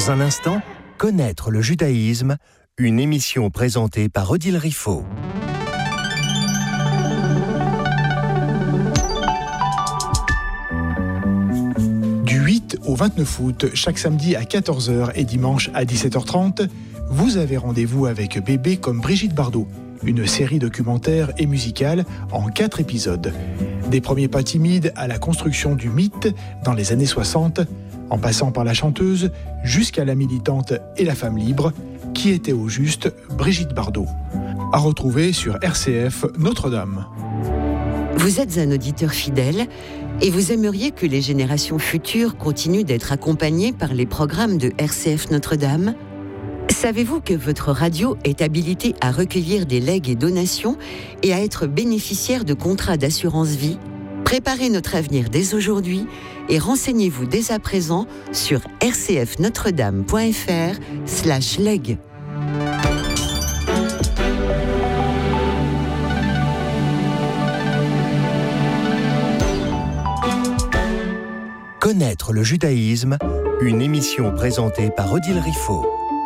Dans un instant, connaître le judaïsme, une émission présentée par Odile Riffaut. Du 8 au 29 août, chaque samedi à 14h et dimanche à 17h30, vous avez rendez-vous avec Bébé comme Brigitte Bardot, une série documentaire et musicale en 4 épisodes. Des premiers pas timides à la construction du mythe dans les années 60, en passant par la chanteuse jusqu'à la militante et la femme libre, qui était au juste Brigitte Bardot. À retrouver sur RCF Notre-Dame. Vous êtes un auditeur fidèle et vous aimeriez que les générations futures continuent d'être accompagnées par les programmes de RCF Notre-Dame ? Savez-vous que votre radio est habilitée à recueillir des legs et donations et à être bénéficiaire de contrats d'assurance vie ? Préparez notre avenir dès aujourd'hui et renseignez-vous dès à présent sur rcfnotredame.fr/leg. Connaître le judaïsme, une émission présentée par Odile Riffaut.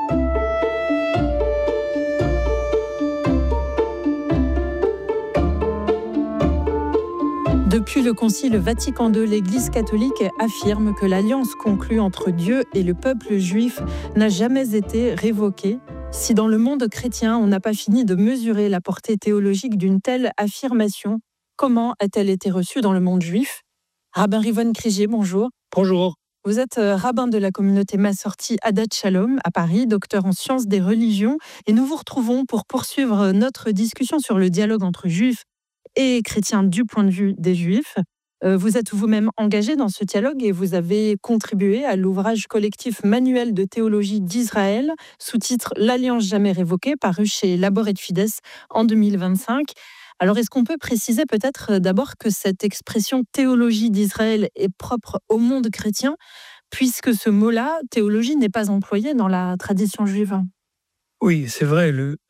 Depuis le Concile Vatican II, l'Église catholique affirme que l'alliance conclue entre Dieu et le peuple juif n'a jamais été révoquée. Si dans le monde chrétien, on n'a pas fini de mesurer la portée théologique d'une telle affirmation, comment a-t-elle été reçue dans le monde juif ? Rabbin Rivon Krigier, bonjour. Bonjour. Vous êtes rabbin de la communauté Massorti Hadat Shalom à Paris, docteur en sciences des religions, et nous vous retrouvons pour poursuivre notre discussion sur le dialogue entre juifs et chrétiens du point de vue des Juifs. Vous êtes vous-même engagé dans ce dialogue et vous avez contribué à l'ouvrage collectif Manuel de théologie d'Israël, sous-titre « L'Alliance jamais révoquée », paru chez Labor et Fides en 2025. Alors, est-ce qu'on peut préciser peut-être d'abord que cette expression « théologie d'Israël » est propre au monde chrétien, puisque ce mot-là, théologie, n'est pas employé dans la tradition juive ? Oui, c'est vrai,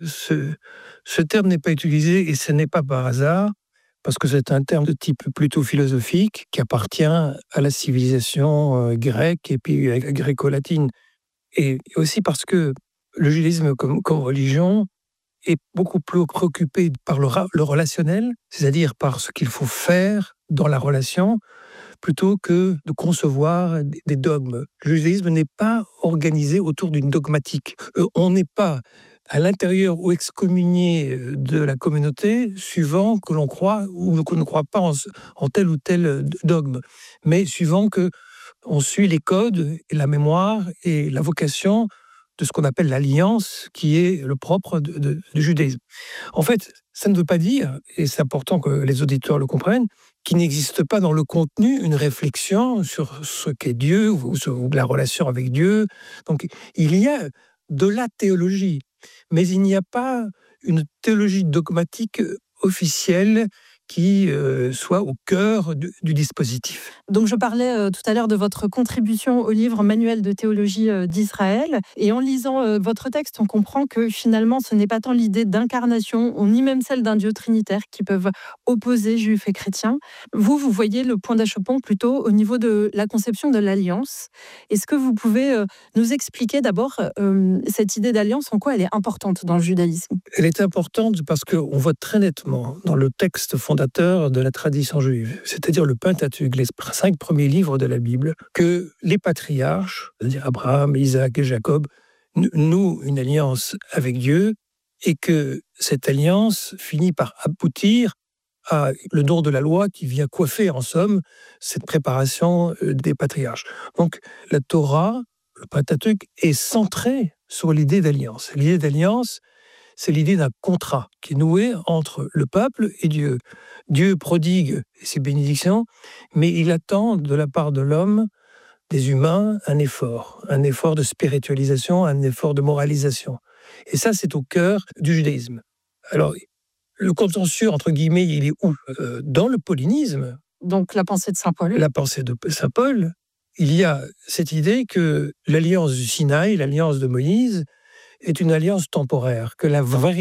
ce terme n'est pas utilisé et ce n'est pas par hasard, parce que c'est un terme de type plutôt philosophique qui appartient à la civilisation grecque et puis gréco-latine. Et aussi parce que le judaïsme comme religion est beaucoup plus préoccupé par le relationnel, c'est-à-dire par ce qu'il faut faire dans la relation, plutôt que de concevoir des dogmes. Le judaïsme n'est pas organisé autour d'une dogmatique. On n'est pas à l'intérieur ou excommunié de la communauté suivant que l'on croit ou qu'on ne croit pas en tel ou tel dogme, mais suivant que on suit les codes et la mémoire et la vocation de ce qu'on appelle l'alliance, qui est le propre du judaïsme. En fait, ça ne veut pas dire, et c'est important que les auditeurs le comprennent, qu'il n'existe pas dans le contenu une réflexion sur ce qu'est Dieu ou la relation avec Dieu. Donc, il y a de la théologie, mais il n'y a pas une théologie dogmatique officielle qui soit au cœur du dispositif. Donc je parlais tout à l'heure de votre contribution au livre Manuel de théologie d'Israël, et en lisant votre texte, on comprend que finalement ce n'est pas tant l'idée d'incarnation, ni même celle d'un Dieu trinitaire qui peuvent opposer juifs et chrétiens. Vous voyez le point d'achoppement plutôt au niveau de la conception de l'alliance. Est-ce que vous pouvez nous expliquer d'abord cette idée d'alliance, en quoi elle est importante dans le judaïsme ? Elle est importante parce qu'on voit très nettement dans le texte fondateur de la tradition juive, c'est-à-dire le Pentateuque, les 5 premiers livres de la Bible, que les patriarches, c'est-à-dire Abraham, Isaac et Jacob, nouent une alliance avec Dieu et que cette alliance finit par aboutir à le don de la loi qui vient coiffer, en somme, cette préparation des patriarches. Donc la Torah, le Pentateuque, est centré sur l'idée d'alliance. L'idée d'alliance, c'est l'idée d'un contrat qui est noué entre le peuple et Dieu. Dieu prodigue ses bénédictions, mais il attend de la part de l'homme, des humains, un effort de spiritualisation, un effort de moralisation. Et ça, c'est au cœur du judaïsme. Alors, le contentieux, entre guillemets, il est où ? Dans le paulinisme. Donc la pensée de saint Paul. La pensée de saint Paul. Il y a cette idée que l'alliance du Sinaï, l'alliance de Moïse, est une alliance temporaire, que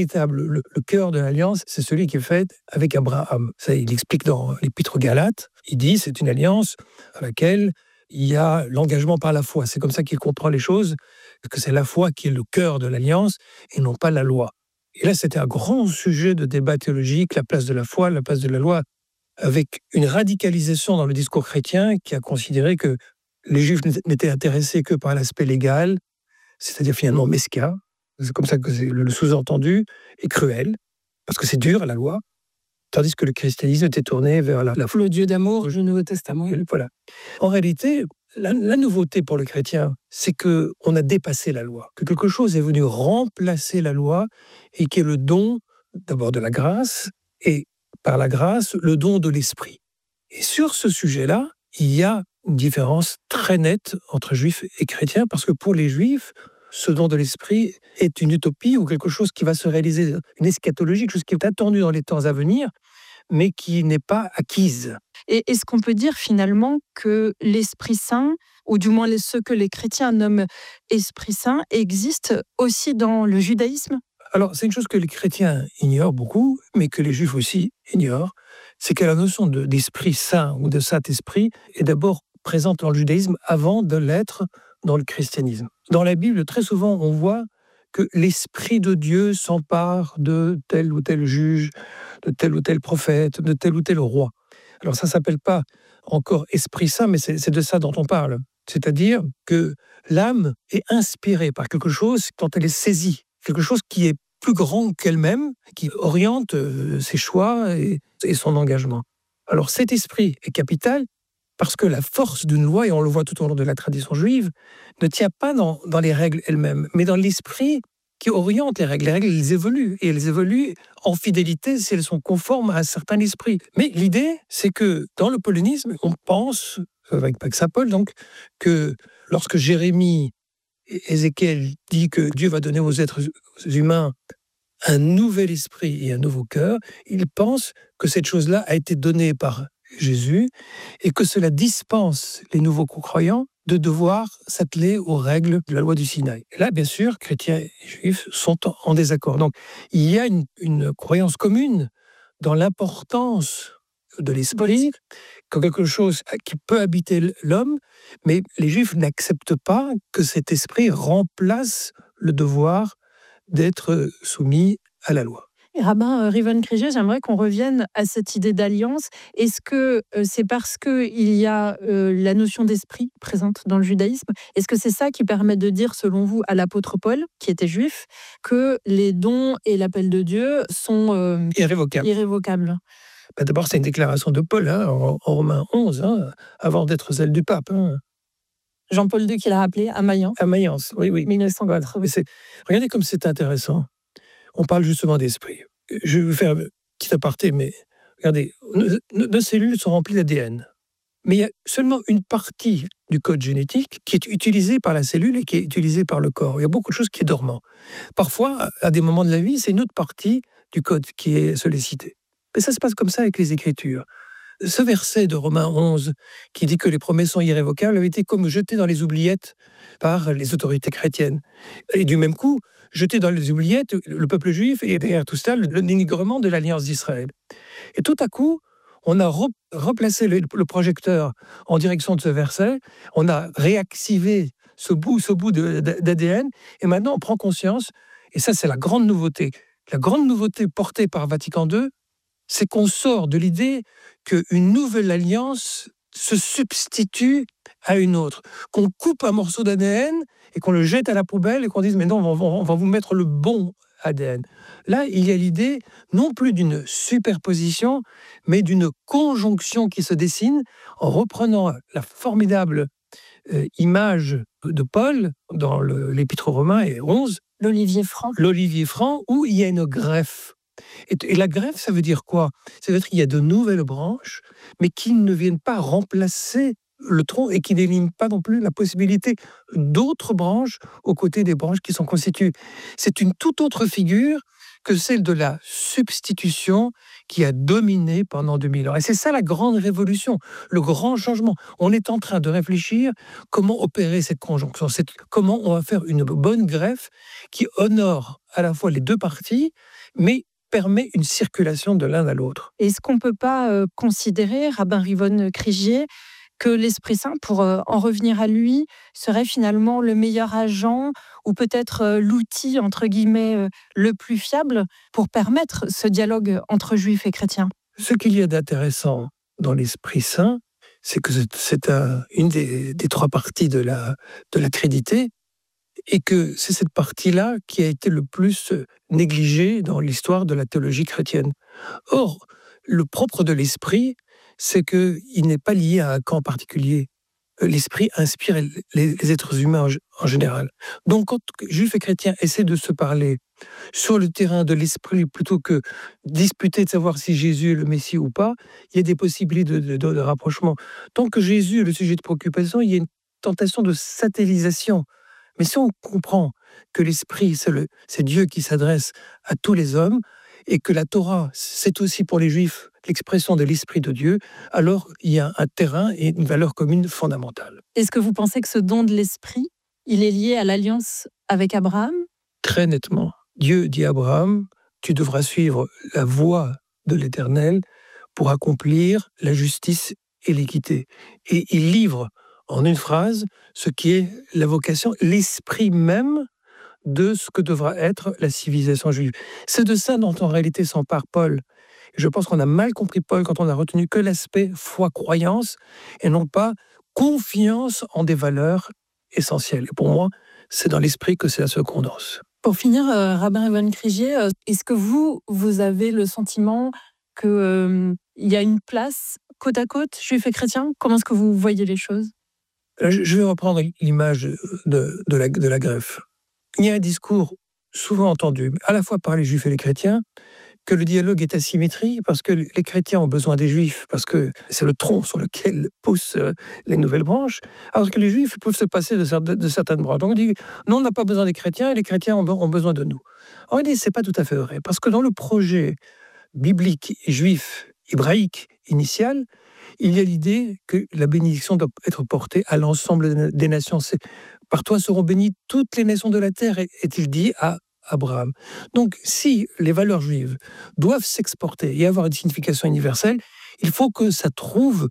le cœur de l'alliance, c'est celui qui est fait avec Abraham. Ça, il explique dans l'Épître aux Galates. Il dit c'est une alliance à laquelle il y a l'engagement par la foi. C'est comme ça qu'il comprend les choses, que c'est la foi qui est le cœur de l'alliance et non pas la loi. Et là, c'était un grand sujet de débat théologique, la place de la foi, la place de la loi, avec une radicalisation dans le discours chrétien qui a considéré que les Juifs n'étaient intéressés que par l'aspect légal, c'est-à-dire finalement mesquin. C'est comme ça que le sous-entendu est cruel, parce que c'est dur, la loi, tandis que le christianisme était tourné vers la foi. Le Dieu d'amour du Nouveau Testament. Voilà. En réalité, la nouveauté pour le chrétien, c'est qu'on a dépassé la loi, que quelque chose est venu remplacer la loi et qui est le don d'abord de la grâce et par la grâce, le don de l'esprit. Et sur ce sujet-là, il y a une différence très nette entre juifs et chrétiens, parce que pour les juifs, ce don de l'esprit est une utopie ou quelque chose qui va se réaliser, une eschatologie, quelque chose qui est attendu dans les temps à venir, mais qui n'est pas acquise. Et est-ce qu'on peut dire finalement que l'Esprit Saint, ou du moins ce que les chrétiens nomment Esprit Saint, existe aussi dans le judaïsme ? Alors, c'est une chose que les chrétiens ignorent beaucoup, mais que les juifs aussi ignorent, c'est que la notion d'Esprit Saint ou de Saint-Esprit est d'abord présente dans le judaïsme avant de l'être dans le christianisme. Dans la Bible, très souvent, on voit que l'Esprit de Dieu s'empare de tel ou tel juge, de tel ou tel prophète, de tel ou tel roi. Alors ça ne s'appelle pas encore Esprit Saint, mais c'est de ça dont on parle. C'est-à-dire que l'âme est inspirée par quelque chose quand elle est saisie, quelque chose qui est plus grand qu'elle-même, qui oriente ses choix et son engagement. Alors cet esprit est capital parce que la force d'une loi, et on le voit tout au long de la tradition juive, ne tient pas dans les règles elles-mêmes, mais dans l'esprit qui oriente les règles. Les règles, elles évoluent, et elles évoluent en fidélité si elles sont conformes à un certain esprit. Mais l'idée, c'est que dans le paulinisme, on pense, avec Pax Apol, donc, que lorsque Jérémie et Ézéchiel dit que Dieu va donner aux êtres humains un nouvel esprit et un nouveau cœur, ils pensent que cette chose-là a été donnée par Jésus et que cela dispense les nouveaux croyants de devoir s'atteler aux règles de la loi du Sinaï. Et là, bien sûr, chrétiens et juifs sont en désaccord. Donc, il y a une croyance commune dans l'importance de l'esprit, comme quelque chose qui peut habiter l'homme, mais les juifs n'acceptent pas que cet esprit remplace le devoir d'être soumis à la loi. Rabbin Rivon Kriger, j'aimerais qu'on revienne à cette idée d'alliance. Est-ce que c'est parce qu'il y a la notion d'esprit présente dans le judaïsme? Est-ce que c'est ça qui permet de dire, selon vous, à l'apôtre Paul, qui était juif, que les dons et l'appel de Dieu sont irrévocables? D'abord, c'est une déclaration de Paul en Romains 11, avant d'être celle du pape. Jean-Paul II qui l'a rappelé à Mayence. À Mayence, oui. 1980. Regardez comme c'est intéressant. On parle justement d'esprit. Je vais faire un petit aparté, mais regardez, nos cellules sont remplies d'ADN. Mais il y a seulement une partie du code génétique qui est utilisée par la cellule et qui est utilisée par le corps. Il y a beaucoup de choses qui est dormant. Parfois, à des moments de la vie, c'est une autre partie du code qui est sollicitée. Mais ça se passe comme ça avec les Écritures. Ce verset de Romains 11, qui dit que les promesses sont irrévocables, avait été comme jeté dans les oubliettes par les autorités chrétiennes. Et du même coup, jeté dans les oubliettes, le peuple juif, et derrière tout ça, le dénigrement de l'Alliance d'Israël. Et tout à coup, on a replacé le projecteur en direction de ce verset, on a réactivé ce bout d'ADN, et maintenant on prend conscience, et ça c'est la grande nouveauté portée par Vatican II, c'est qu'on sort de l'idée qu'une nouvelle alliance se substitue à une autre, qu'on coupe un morceau d'ADN et qu'on le jette à la poubelle et qu'on dise « mais non, on va vous mettre le bon ADN ». Là, il y a l'idée non plus d'une superposition, mais d'une conjonction qui se dessine en reprenant la formidable image de Paul dans l'Épître aux Romains et 11, l'olivier franc, où il y a une greffe. Et la greffe, ça veut dire quoi? Ça veut dire qu'il y a de nouvelles branches, mais qui ne viennent pas remplacer le tronc et qui n'éliminent pas non plus la possibilité d'autres branches aux côtés des branches qui sont constituées. C'est une toute autre figure que celle de la substitution qui a dominé pendant 2000 ans. Et c'est ça la grande révolution, le grand changement. On est en train de réfléchir comment opérer cette conjonction, comment on va faire une bonne greffe qui honore à la fois les deux parties, mais permet une circulation de l'un à l'autre. Est-ce qu'on ne peut pas considérer, Rabbin Rivon Kriger, que l'Esprit Saint, pour en revenir à lui, serait finalement le meilleur agent ou peut-être l'outil, entre guillemets, le plus fiable pour permettre ce dialogue entre juifs et chrétiens? Ce qu'il y a d'intéressant dans l'Esprit Saint, c'est que c'est une des trois parties de la Trinité, et que c'est cette partie-là qui a été le plus négligée dans l'histoire de la théologie chrétienne. Or, le propre de l'Esprit, c'est qu'il n'est pas lié à un camp particulier. L'Esprit inspire les êtres humains en général. Donc, quand juifs et chrétiens essaient de se parler sur le terrain de l'Esprit, plutôt que disputer de savoir si Jésus est le Messie ou pas, il y a des possibilités de rapprochement. Tant que Jésus est le sujet de préoccupation, il y a une tentation de satellisation. Mais si on comprend que l'Esprit, c'est Dieu qui s'adresse à tous les hommes, et que la Torah, c'est aussi pour les Juifs l'expression de l'Esprit de Dieu, alors il y a un terrain et une valeur commune fondamentale. Est-ce que vous pensez que ce don de l'Esprit, il est lié à l'alliance avec Abraham? Très nettement. Dieu dit à Abraham, tu devras suivre la voie de l'Éternel pour accomplir la justice et l'équité. Et il livre en une phrase ce qui est la vocation, l'esprit même de ce que devra être la civilisation juive. C'est de ça dont en réalité s'empare Paul. Je pense qu'on a mal compris Paul quand on a retenu que l'aspect foi-croyance et non pas confiance en des valeurs essentielles. Et pour moi, c'est dans l'esprit que cela se condense. Pour finir, Rabbin Reuven Krigier, est-ce que vous avez le sentiment qu'il y a une place côte à côte, juifs et chrétiens? Comment est-ce que vous voyez les choses? Je vais reprendre l'image de la greffe. Il y a un discours souvent entendu, à la fois par les juifs et les chrétiens, que le dialogue est asymétrique parce que les chrétiens ont besoin des juifs, parce que c'est le tronc sur lequel poussent les nouvelles branches, alors que les juifs peuvent se passer de certaines branches. Donc on dit, non, on n'a pas besoin des chrétiens et les chrétiens ont besoin de nous. En réalité, ce n'est pas tout à fait vrai, parce que dans le projet biblique, juif, hébraïque, initial, il y a l'idée que la bénédiction doit être portée à l'ensemble des nations. C'est, par toi seront bénies toutes les nations de la terre, est-il dit à Abraham. Donc, si les valeurs juives doivent s'exporter et avoir une signification universelle, il faut que ça trouve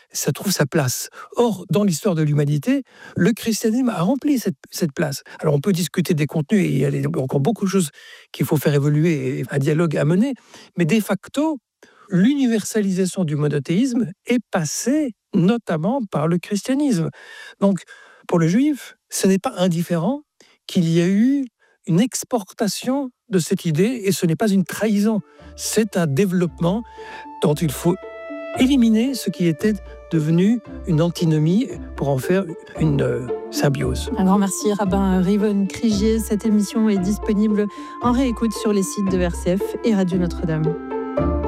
sa place. Or, dans l'histoire de l'humanité, le christianisme a rempli cette place. Alors, on peut discuter des contenus, et il y a encore beaucoup de choses qu'il faut faire évoluer et un dialogue à mener, mais de facto, l'universalisation du monothéisme est passée notamment par le christianisme. Donc, pour le juif, ce n'est pas indifférent qu'il y a eu une exportation de cette idée, et ce n'est pas une trahison. C'est un développement dont il faut éliminer ce qui était devenu une antinomie pour en faire une symbiose. Un grand merci, Rabbin Reuven Krigier. Cette émission est disponible en réécoute sur les sites de RCF et Radio Notre-Dame.